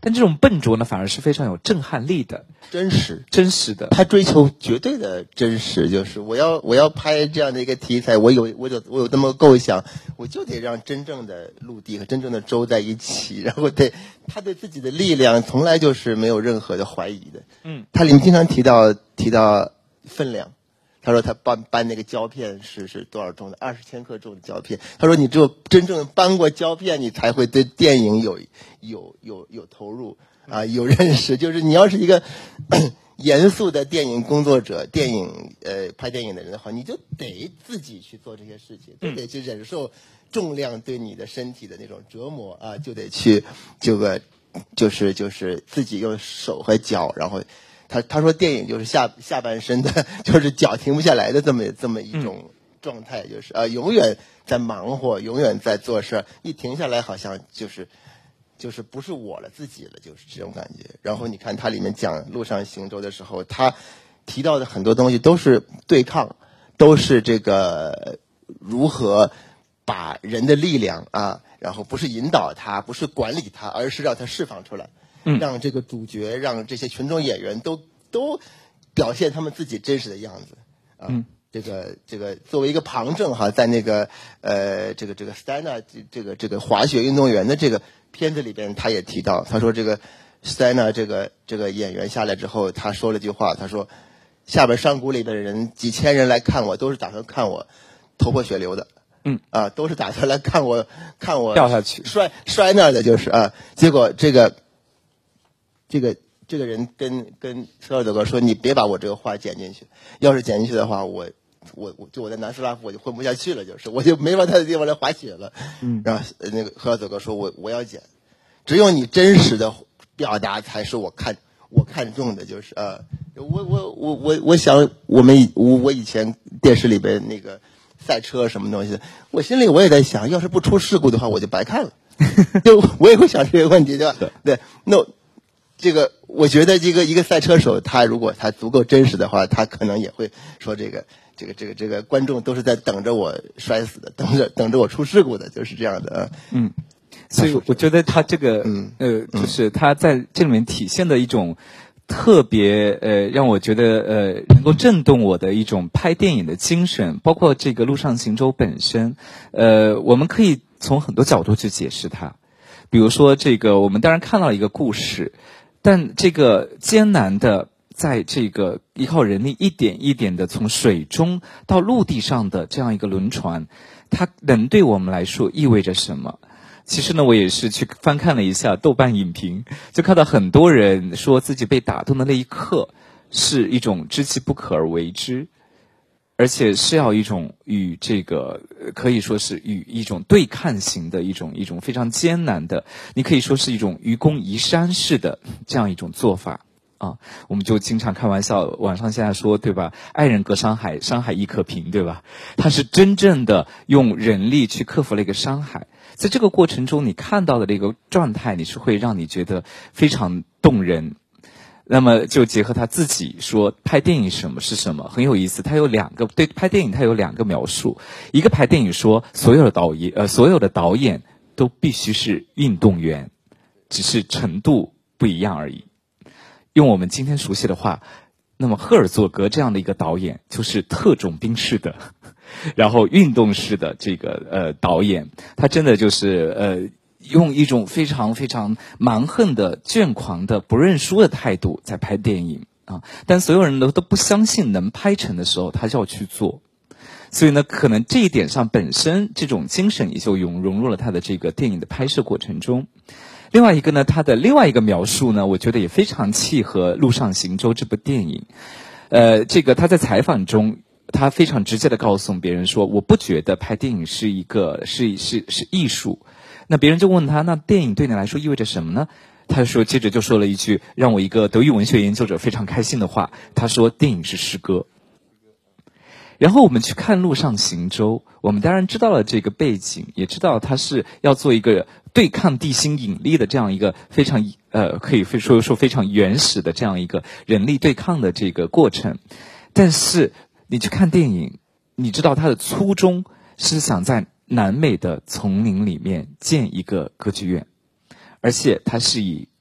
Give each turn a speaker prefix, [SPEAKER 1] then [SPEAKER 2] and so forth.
[SPEAKER 1] 但这种笨拙呢，反而是非常有震撼力的，
[SPEAKER 2] 真实
[SPEAKER 1] 的。
[SPEAKER 2] 他追求绝对的真实，就是我要拍这样的一个题材，我有这么个构想，我就得让真正的陆地和真正的舟在一起，然后他对自己的力量从来就是没有任何的怀疑的。他里面经常提到分量。他说他搬那个胶片是多少重的，20千克重的胶片。他说你只有真正搬过胶片，你才会对电影有投入啊，有认识。就是你要是一个严肃的电影工作者，拍电影的人的话，你就得自己去做这些事情，就得去忍受重量对你的身体的那种折磨啊，就得去就是自己用手和脚，然后。他说电影就是下半身的，就是脚停不下来的这么一种状态，就是永远在忙活，永远在做事，一停下来好像就是不是我了，自己了，就是这种感觉。然后你看他里面讲陆上行舟的时候，他提到的很多东西都是对抗，都是这个如何把人的力量然后不是引导他，不是管理他，而是让他释放出来。让这个主角，让这些群众演员都表现他们自己真实的样子这个作为一个旁证在那个这个 Steiner 这个滑雪运动员的这个片子里边，他也提到，他说这个 Steiner 这个演员下来之后，他说了句话，他说下边山谷里的人几千人来看我，都是打算看我头破血流的。都是打算来看我
[SPEAKER 1] 掉下去
[SPEAKER 2] 摔那儿的，就是结果这个人跟斯尔德格说，你别把我这个话剪进去，要是剪进去的话，我在南斯拉夫我就混不下去了，就是我就没法他的地方来滑雪了。然后那个赫尔德格说，我要剪，只有你真实的表达才是我看中的，就是我想我以前电视里边那个赛车什么东西，我心里我也在想，要是不出事故的话，我就白看了。就我也会想这个问题，对吧？对，这个我觉得一个赛车手，他如果他足够真实的话，他可能也会说这个观众都是在等着我摔死的，等着我出事故的，就是这样的。
[SPEAKER 1] 所以我觉得他这个就是他在这里面体现的一种特别让我觉得能够震动我的一种拍电影的精神，包括这个陆上行舟本身，我们可以从很多角度去解释它。比如说这个我们当然看到了一个故事，但这个艰难的在这个依靠人力一点一点的从水中到陆地上的这样一个轮船，它能对我们来说意味着什么？其实呢，我也是去翻看了一下豆瓣影评，就看到很多人说自己被打动的那一刻是一种知其不可而为之，而且是要一种与这个可以说是与一种对抗型的一种非常艰难的，你可以说是一种愚公移山式的这样一种做法啊。我们就经常开玩笑，网上现在说对吧，爱人隔山海，山海亦可平，对吧？他是真正的用人力去克服了一个山海。在这个过程中，你看到的这个状态，你是会让你觉得非常动人。那么就结合他自己说，拍电影什么是什么，很有意思。他有对拍电影他有2个描述。一个拍电影说，所有的导演都必须是运动员，只是程度不一样而已。用我们今天熟悉的话，那么赫尔佐格这样的一个导演就是特种兵式的然后运动式的这个导演，他真的就是用一种非常非常蛮横的倦狂的不认输的态度在拍电影啊，但所有人都不相信能拍成的时候，他就要去做。所以呢，可能这一点上本身这种精神也就融入了他的这个电影的拍摄过程中。另外一个呢，他的另外一个描述呢，我觉得也非常契合《陆上行舟》这部电影。这个他在采访中，他非常直接的告诉别人说，我不觉得拍电影是艺术。那别人就问他，那电影对你来说意味着什么呢？他接着就说了一句让我一个德语文学研究者非常开心的话，他说电影是诗歌。然后我们去看《陆上行舟》，我们当然知道了这个背景，也知道他是要做一个对抗地心引力的这样一个非常可以说非常原始的这样一个人力对抗的这个过程。但是你去看电影，你知道他的初衷是想在南美的丛林里面建一个歌剧院，而且它是以